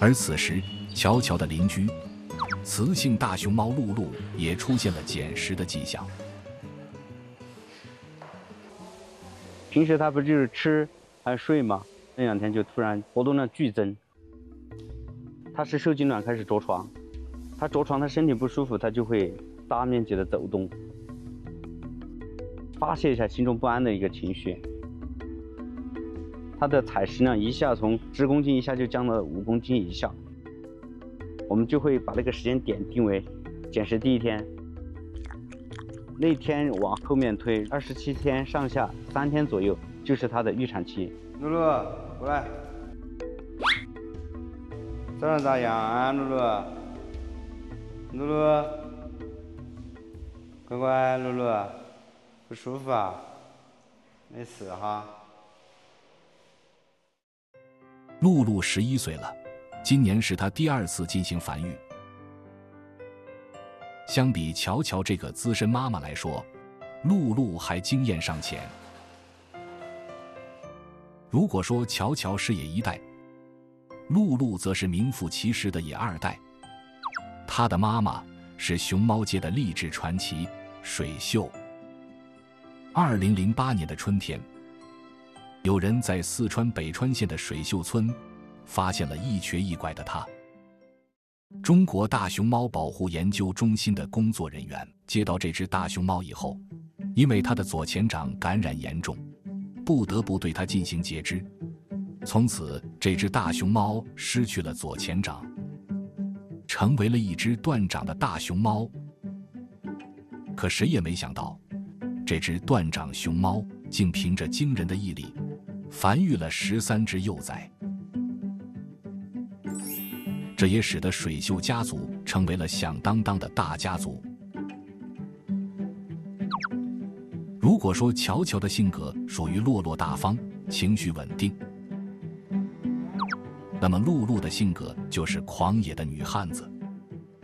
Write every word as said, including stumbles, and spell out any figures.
而此时，乔乔的邻居雌性大熊猫露露也出现了捡食的迹象。 平时它不就是吃还睡吗？那两天就突然活动量剧增。它是受精卵开始着床，它着床，它身体不舒服，它就会大面积的走动，发泄一下心中不安的一个情绪。它的采食量一下从十公斤一下就降到五公斤以下，我们就会把那个时间点定为捡食第一天。那天往后面推二十七天上下，三天左右就是它的预产期。 露露，过来。早上咋样啊，露露？露露，乖乖，露露，不舒服啊？没事哈。 露露十一岁了，今年是她第二次进行繁育。相比乔乔这个资深妈妈来说，露露还经验尚浅。如果说乔乔是野一代，露露则是名副其实的野二代。她的妈妈是熊猫界的励志传奇水秀。二零零八年的春天，有人在四川北川县的水秀村发现了一瘸一拐的她。中国大熊猫保护研究中心的工作人员接到这只大熊猫以后，因为它的左前掌感染严重，不得不对它进行截肢。从此，这只大熊猫失去了左前掌，成为了一只断掌的大熊猫。可谁也没想到，这只断掌熊猫竟凭着惊人的毅力，繁育了十三只幼崽。这也使得水秀家族成为了响当当的大家族。如果说乔乔的性格属于落落大方、情绪稳定，那么露露的性格就是狂野的女汉子。